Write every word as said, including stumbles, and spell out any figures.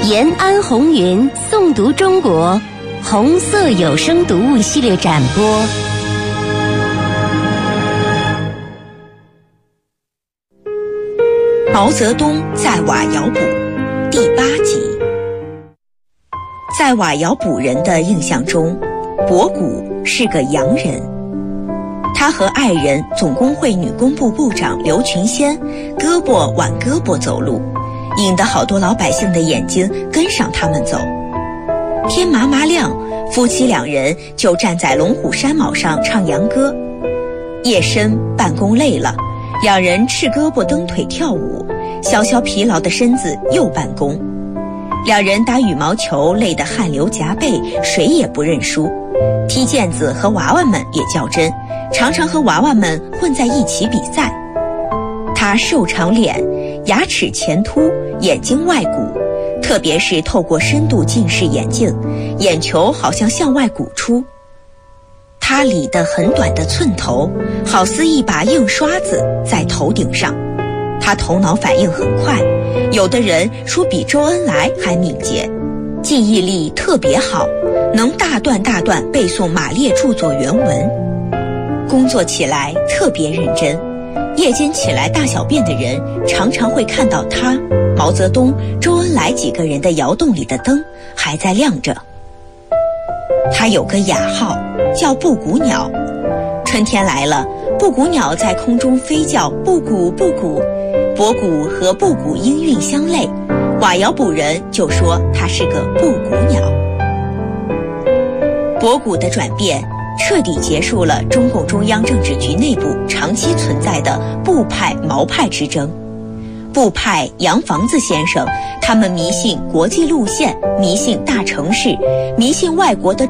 延安红云诵读中国红色有声读物系列展播。 毛泽东在瓦窑堡第八集。在瓦窑堡人的印象中，博古是个洋人。他和爱人总工会女工部部长刘群仙胳膊挽胳膊走路，引得好多老百姓的眼睛跟上他们走。天麻麻亮，夫妻两人就站在龙虎山卯上唱洋歌。夜深办公累了，两人赤胳膊蹬腿跳舞，消消疲劳的身子又办公。两人打羽毛球累得汗流浃背，谁也不认输。踢毽子和娃娃们也较真，常常和娃娃们混在一起比赛。他瘦长脸，牙齿前凸，眼睛外鼓，特别是透过深度近视眼镜，眼球好像向外鼓出。他理得很短的寸头，好似一把硬刷子在头顶上。他头脑反应很快，有的人说比周恩来还敏捷，记忆力特别好，能大段大段背诵马列著作原文。工作起来特别认真，夜间起来大小便的人常常会看到他、毛泽东、周恩来几个人的窑洞里的灯还在亮着。他有个雅号叫布谷鸟，春天来了，布谷鸟在空中飞叫布谷布谷，博古和布谷音韵相类，瓦窑堡人就说他是个布谷鸟。博古的转变彻底结束了中共中央政治局内部长期存在的布派毛派之争。布派杨房子先生，他们迷信国际路线，迷信大城市，迷信外国的